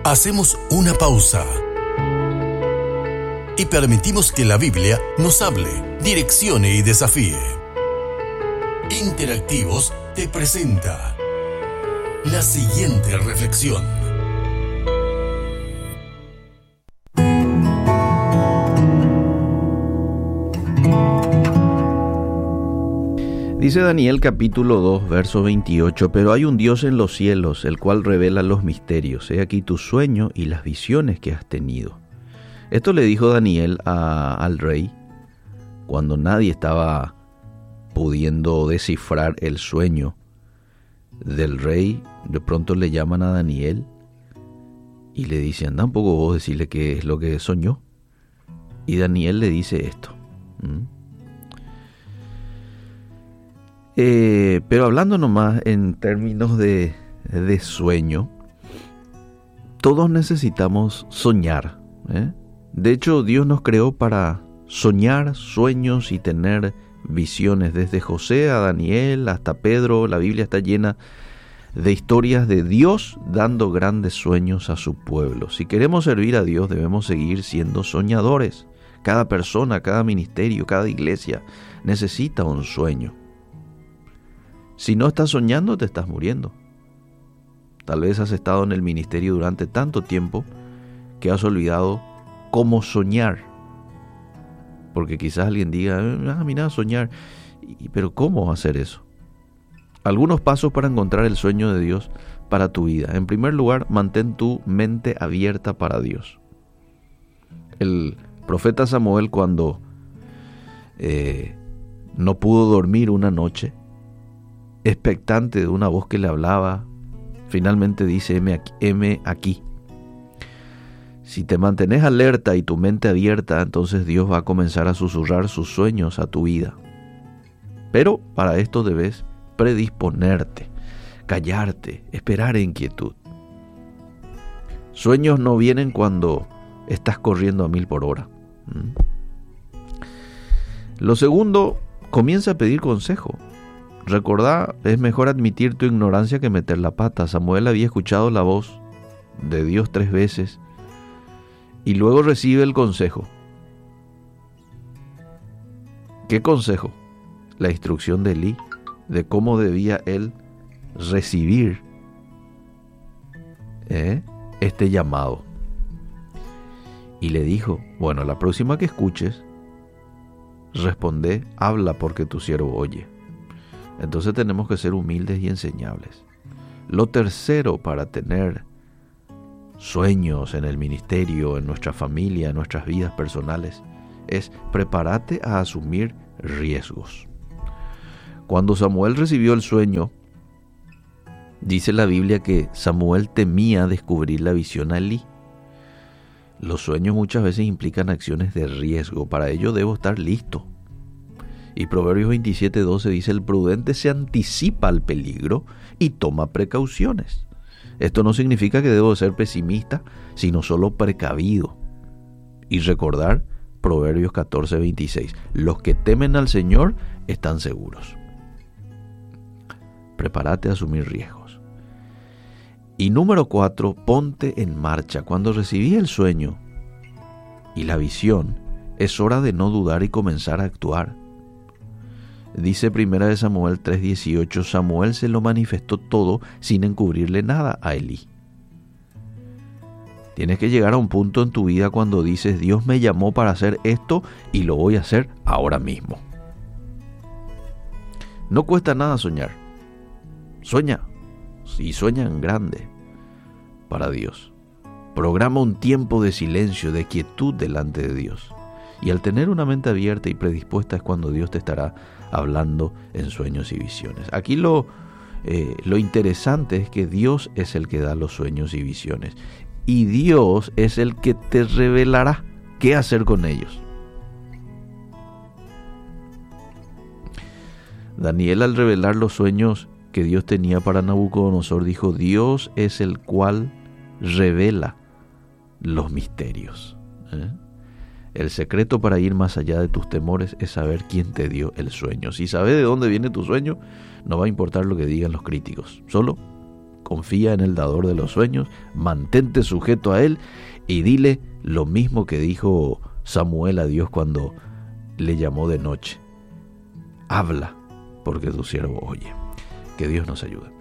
Hacemos una pausa y permitimos que la Biblia nos hable, direccione y desafíe. Interactivos te presenta la siguiente reflexión. Dice Daniel capítulo 2, verso 28, pero hay un Dios en los cielos, el cual revela los misterios. He aquí tu sueño y las visiones que has tenido. Esto le dijo Daniel al rey cuando nadie estaba pudiendo descifrar el sueño del rey. De pronto le llaman a Daniel y le dicen, anda un poco vos decirle qué es lo que soñó. Y Daniel le dice esto. Pero hablando nomás en términos de sueño, todos necesitamos soñar, ¿eh? De hecho, Dios nos creó para soñar sueños y tener visiones. Desde José a Daniel hasta Pedro, la Biblia está llena de historias de Dios dando grandes sueños a su pueblo. Si queremos servir a Dios, debemos seguir siendo soñadores. Cada persona, cada ministerio, cada iglesia necesita un sueño. Si no estás soñando, te estás muriendo. Tal vez has estado en el ministerio durante tanto tiempo que has olvidado cómo soñar. Porque quizás alguien diga, mira, soñar. Pero ¿cómo hacer eso? Algunos pasos para encontrar el sueño de Dios para tu vida. En primer lugar, mantén tu mente abierta para Dios. El profeta Samuel, cuando no pudo dormir una noche, expectante de una voz que le hablaba, finalmente dice, heme aquí. Si te mantienes alerta y tu mente abierta, entonces Dios va a comenzar a susurrar sus sueños a tu vida. Pero para esto debes predisponerte, callarte, esperar en quietud. Sueños no vienen cuando estás corriendo a 1000 por hora. Lo segundo, comienza a pedir consejo. Recordá, es mejor admitir tu ignorancia que meter la pata. Samuel había escuchado la voz de Dios 3 veces y luego recibe el consejo. ¿Qué consejo? La instrucción de Elí de cómo debía él recibir este llamado. Y le dijo, bueno, la próxima que escuches, responde, habla porque tu siervo oye. Entonces tenemos que ser humildes y enseñables. Lo tercero para tener sueños en el ministerio, en nuestra familia, en nuestras vidas personales, es prepárate a asumir riesgos. Cuando Samuel recibió el sueño, dice la Biblia que Samuel temía descubrir la visión a Elí. Los sueños muchas veces implican acciones de riesgo. Para ello debo estar listo. Y Proverbios 27:12 dice, el prudente se anticipa al peligro y toma precauciones. Esto no significa que debo ser pesimista, sino solo precavido. Y recordar Proverbios 14:26, los que temen al Señor están seguros. Prepárate a asumir riesgos. Y número 4, ponte en marcha. Cuando recibí el sueño y la visión, es hora de no dudar y comenzar a actuar. Dice 1 Samuel 3:18, Samuel se lo manifestó todo sin encubrirle nada a Elí. Tienes que llegar a un punto en tu vida cuando dices, Dios me llamó para hacer esto y lo voy a hacer ahora mismo. No cuesta nada soñar. Sueña, y sueña en grande para Dios. Programa un tiempo de silencio, de quietud delante de Dios. Y al tener una mente abierta y predispuesta es cuando Dios te estará hablando en sueños y visiones. Aquí lo interesante es que Dios es el que da los sueños y visiones. Y Dios es el que te revelará qué hacer con ellos. Daniel, al revelar los sueños que Dios tenía para Nabucodonosor, dijo, Dios es el cual revela los misterios. El secreto para ir más allá de tus temores es saber quién te dio el sueño. Si sabes de dónde viene tu sueño, no va a importar lo que digan los críticos. Solo confía en el dador de los sueños, mantente sujeto a él y dile lo mismo que dijo Samuel a Dios cuando le llamó de noche. Habla, porque tu siervo oye. Que Dios nos ayude.